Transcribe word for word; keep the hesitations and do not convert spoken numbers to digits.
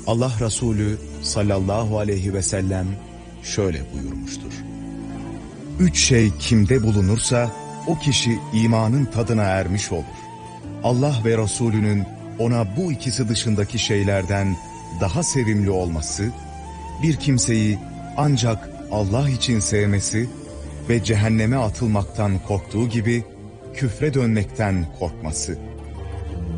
Allah Resulü sallallahu aleyhi ve sellem şöyle buyurmuştur: Üç şey kimde bulunursa o kişi imanın tadına ermiş olur. Allah ve Resulünün ona bu ikisi dışındaki şeylerden daha sevimli olması, bir kimseyi ancak Allah için sevmesi ve cehenneme atılmaktan korktuğu gibi küfre dönmekten korkması.